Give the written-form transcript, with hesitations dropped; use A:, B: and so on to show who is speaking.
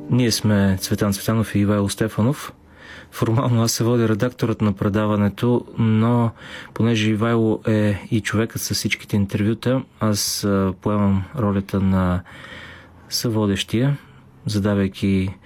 A: Ние сме Цветан Цветанов и Ивайло Стефанов. Формално аз се водя редакторът на предаването, но понеже Ивайло е и човекът с всичките интервюта, аз поемам ролята на съводещия, задавайки